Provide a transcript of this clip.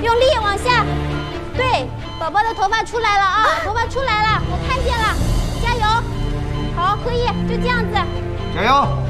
用力往下。对，宝宝的头发出来了啊，头发出来了，我看见了，加油！好，可以，就这样子。 加油！